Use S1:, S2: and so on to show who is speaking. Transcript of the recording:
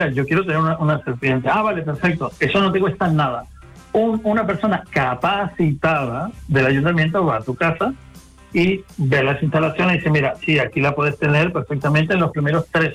S1: yo quiero tener una serpiente. Ah, vale, perfecto. Eso no te cuesta nada. Una persona capacitada del ayuntamiento va a tu casa y ve las instalaciones y dice, mira, sí, aquí la puedes tener perfectamente en los primeros 3